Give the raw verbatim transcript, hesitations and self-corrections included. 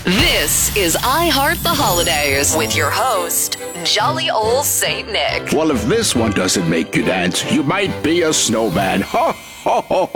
This is I Heart the Holidays with your host, Jolly Old Saint Nick. Well, if this one doesn't make you dance, you might be a snowman. Ha ha ha.